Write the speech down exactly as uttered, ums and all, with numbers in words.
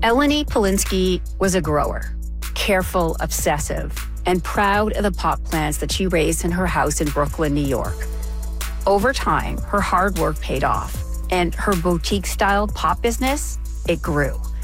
Eleni Polinsky was a grower, careful, obsessive, and proud of the pot plants that she raised in her house in Brooklyn, New York. Over time, her hard work paid off, and her boutique-style pot business, it grew.